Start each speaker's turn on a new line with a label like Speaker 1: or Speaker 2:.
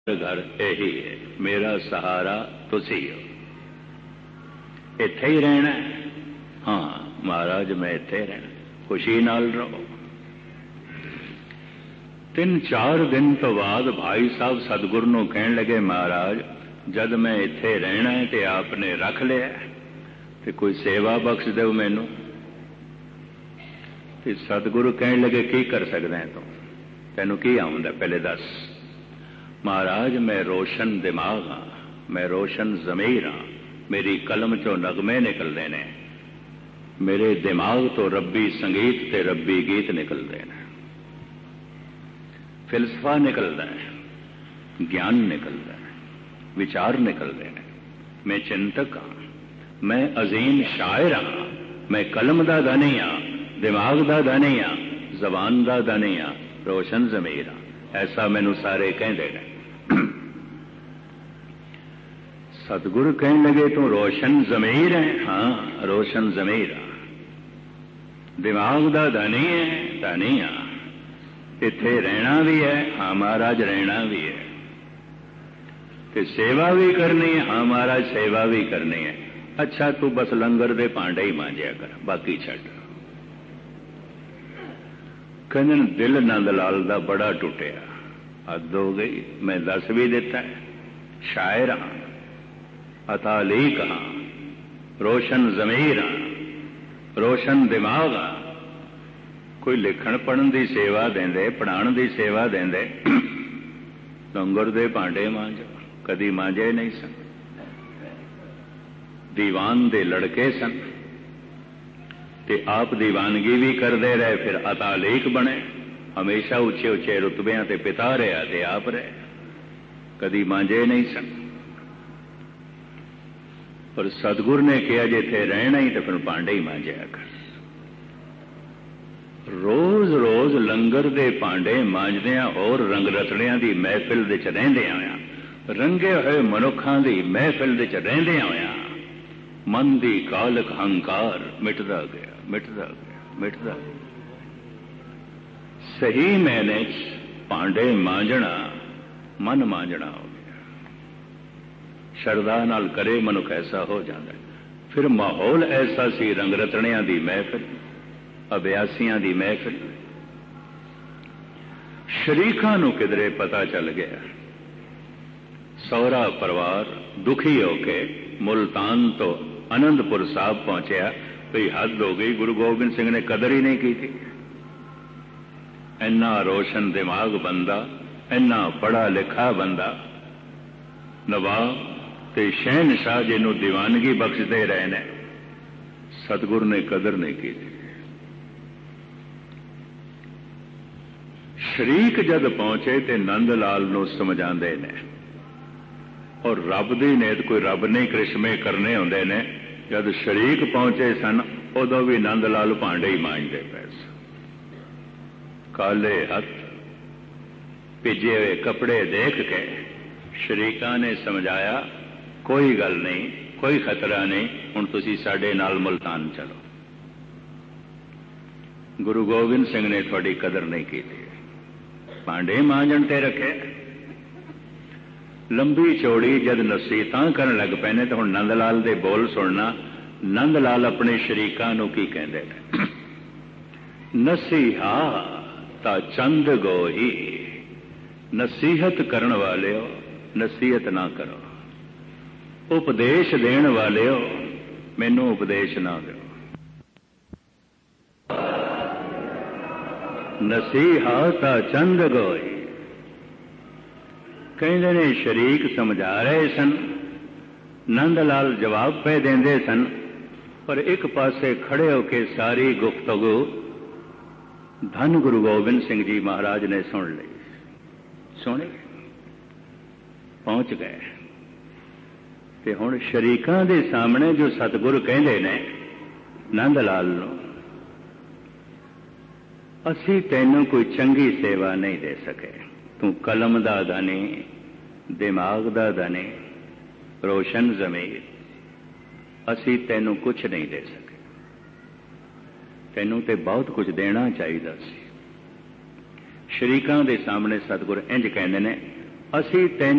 Speaker 1: घर यही है, मेरा सहारा तुसी हो। इत्थे ही रहना है? हाँ महाराज मैं इत्थे रहना, खुशी नाल रहो। 3-4 दिन तो बाद भाई साहब सतगुरु नूं कहण लगे, महाराज जद मैं इत्थे रहना है तो आपने रख लिया तो कोई सेवा बख्श दो मैनू। तो सतगुरु कहण लगे, की कर सकदा है तू, तैनू की आउंदा पहले दस। महाराज मैं रोशन दिमाग हाँ, मैं रोशन जमीर हाँ, मेरी कलम चो नगमे निकलते हैं, मेरे दिमाग तो रब्बी संगीत ते रब्बी गीत निकलते हैं, फिलसफा निकलता है, ज्ञान निकलता है, विचार निकलते हैं। मैं चिंतक हाँ, मैं अजीम शायर हाँ, मैं कलम दा धनी हाँ, दिमाग दा धनी हाँ, जबान दा धनी हाँ, रोशन जमीर हाँ। ऐसा मैनू सारे कहते हैं। सतगुरु कहने लगे तू रोशन जमीर है? हाँ रोशन जमीर हाँ। दिमाग दा धनी है? धनी हाँ। इत्थे रहना भी है? हाँ महाराज रहना भी है। ते सेवा भी करनी है? हाँ महाराज सेवा भी करनी है। अच्छा तू बस लंगर दे भांडे ही मांजिया कर, बाकी छड्ड। कहने दिल नंद लाल दा बड़ा टुटिया, हद हो गई। मैं दस भी दिता है, शायर हाँ, अतालीक हाँ, रोशन जमीर हाँ, रोशन दिमाग हाँ। कोई लिखण पढ़न की सेवा देंदे, पढ़ाण की सेवा देंदे, लंगर दे भांडे मांजो, कदी मांजे नहीं सन। दीवान दे लड़के सन ते आप दीवानगी भी करते रहे, फिर अतालीक बने, हमेशा उच्चे उच्चे रुतबियां ते पिता रहा ते आप रहे, कदी मांजे नहीं सन। पर सतगुरु ने कहा जिथे रहना ही तो फिर भांडे ही मांजिया कर। रोज रोज लंगर दे भांडे मांजदियां और रंग रतड़ियां दी महफिल विच रहिंदियां होइयां, रंगे हुए मनुखां दी महफिल विच रहिंदियां होइयां मन दी कालक हंकार मिटदा गया, मिटदा गया, मिटदा गया। सही मैने भांडे मांजना मन मांजना हो गया। शरदा नाल करे मनुख ऐसा हो जाता है। फिर माहौल ऐसा सी, रंग रतड़ियां दी महफिल, अभ्यासियां दी महफिल। शरीकां नूं किधरे पता चल गया, सौरा परिवार दुखी होके मुल्तान तो आनंदपुर साहब पहुंचया। भई हद हो गई, गुरु गोबिंद सिंह ने कदर ही नहीं की थी। इन्ना रोशन दिमाग बंदा, इन्ना पढ़ा लिखा बंदा, नवाब ते शहनशाह जिन्हों दीवानगी बख्शते रहे ने, सतगुरु ने कदर नहीं की थी। शरीक जद पहुंचे ते नंद लाल नूं समझाते ने, और रब दी नेत कोई रब ने करिश्मे करने होंदे ने। जब शरीक पहुंचे सन उदों भी नंद लाल भांडे ही मांजते पे सन। काले हथ भिजे हुए कपड़े देख के शरीकां ने समझाया, कोई गल नहीं, कोई खतरा नहीं, हुण तुसीं साडे नाल मुल्तान चलो। गुरु गोबिंद सिंह ने थोड़ी कदर नहीं की थी, भांडे मांजण ते रखे। लंबी चौड़ी जद नसीहतां करन लग पए ने, तो हुण नंद लाल दे बोल सुनना। नंद लाल अपने शरीकां नूं की कहंदे ने, नसीहा ता चंद गोही, नसीहत करन वालिओ नसीहत ना करो, उपदेश देण वालिओ मैनू उपदेश ना दो। नसीहा ता चंद गोही। कहते ने शरीक समझा रहे सन, नंद लाल जवाब पे देंदे सन, पर एक पासे खड़े होके सारी गुफ्तगू धन गुरु गोबिंद सिंह जी महाराज ने सुन ली। सुन पहुंच गए ते हुण शरीकां दे सामने जो सतगुरु कहंदे ने नंद लाल नूं, असीं तैनूं कोई चंगी सेवा नहीं दे सके। तू कलम दा धनी, दिमाग दा धनी, रोशन जमीर, असी तैनू कुछ नहीं दे सके। तैनू ते बहुत कुछ देना चाहिए सी। शरीकां दे सामने सतगुर इंज कहंदे ने, असी तैनू